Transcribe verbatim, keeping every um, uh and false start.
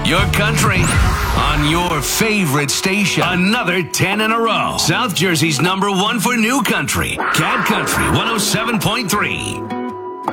your country, on your favorite station. Another ten in a row. South Jersey's number one for new country. Cat Country one oh seven point three.